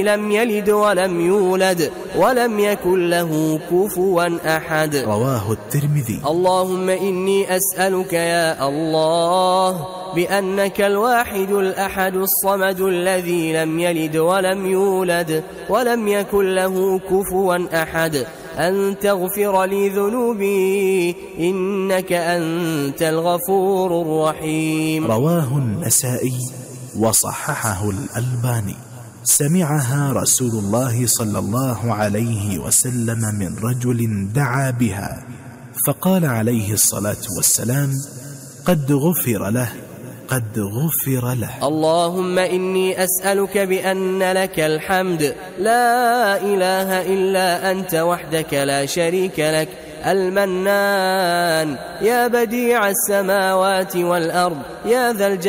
لم يلد ولم يولد ولم يكن له كفوا أحد. رواه الترمذي. اللهم إني أسألك يا الله بأنك الواحد الأحد الصمد الذي لم يلد ولم يولد ولم يكن له كفوا أحد أن تغفر لي ذنوبي إنك أنت الغفور الرحيم. رواه النسائي وصححه الألباني. سمعها رسول الله صلى الله عليه وسلم من رجل دعا بها فقال عليه الصلاة والسلام: قد غفر له، قد غفر له. اللهم إني أسألك بأن لك الحمد لا إله إلا أنت وحدك لا شريك لك المنان يا بديع السماوات والأرض يا ذا الجلال